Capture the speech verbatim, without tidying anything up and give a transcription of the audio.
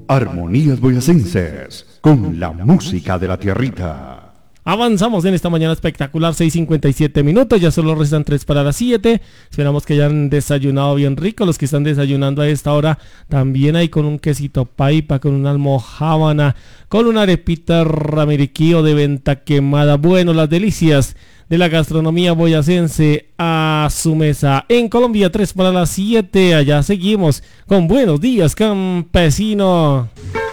Armonías Boyacenses, con la música de la tierrita. Avanzamos en esta mañana espectacular, seis cincuenta y siete minutos, ya solo restan tres para las siete. Esperamos que hayan desayunado bien rico. Los que están desayunando a esta hora también hay con un quesito paipa, con una almojábana, con una arepita ramiriquío de venta quemada. Bueno, las delicias de la gastronomía boyacense a su mesa. En Colombia, tres para las siete. Allá seguimos con Buenos Días, Campesino.